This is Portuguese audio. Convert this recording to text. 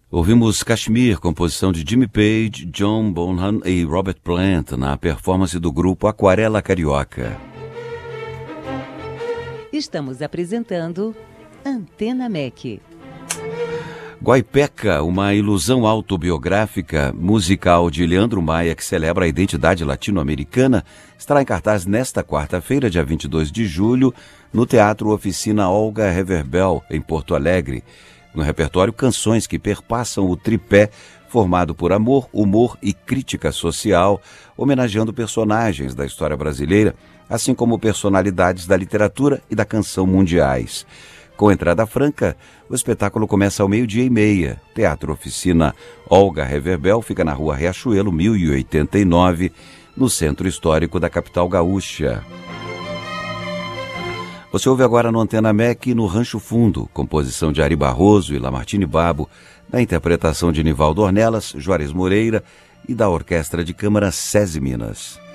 Ouvimos Kashmir, composição de Jimmy Page, John Bonham e Robert Plant, na performance do grupo Aquarela Carioca. Estamos apresentando Antena MEC. Guaipeca, uma ilusão autobiográfica musical de Leandro Maia que celebra a identidade latino-americana, estará em cartaz nesta quarta-feira, dia 22 de julho, no Teatro Oficina Olga Reverbel, em Porto Alegre. No repertório, canções que perpassam o tripé formado por amor, humor e crítica social, homenageando personagens da história brasileira, assim como personalidades da literatura e da canção mundiais. Com entrada franca, o espetáculo começa ao 12:30. Teatro Oficina Olga Reverbel fica na Rua Riachuelo, 1089, no centro histórico da capital gaúcha. Você ouve agora no Antena MEC no Rancho Fundo, composição de Ari Barroso e Lamartine Babo, na interpretação de Nivaldo Ornelas, Juarez Moreira e da Orquestra de Câmara SESI Minas.